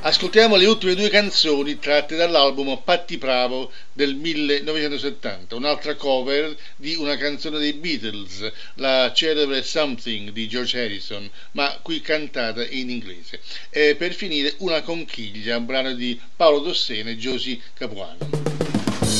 Ascoltiamo le ultime due canzoni tratte dall'album Patti Bravo del 1970, un'altra cover di una canzone dei Beatles, la celebre Something di George Harrison, ma qui cantata in inglese. E per finire una conchiglia, un brano di Paolo Dossena e Josie Capuano.